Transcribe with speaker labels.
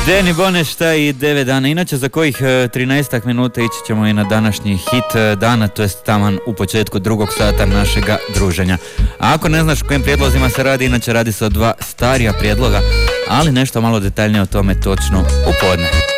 Speaker 1: Danny Bonešta i 9 dana. Inače, za kojih 13 minuta ići ćemo i na današnji hit dana, to jest taman u početku drugog sata našega druženja. A ako ne znaš o kojim prijedlozima se radi, inače radi se o dva starija prijedloga, ali nešto malo detaljnije o tome točno u podne.